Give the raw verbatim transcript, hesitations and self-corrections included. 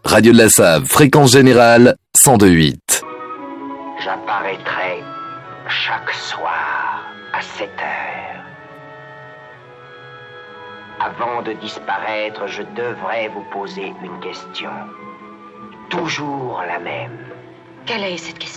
Radio de la Save, fréquence générale, cent deux virgule huit. J'apparaîtrai chaque soir à sept heures. Avant de disparaître, je devrais vous poser une question. Toujours la même. Quelle est cette question ?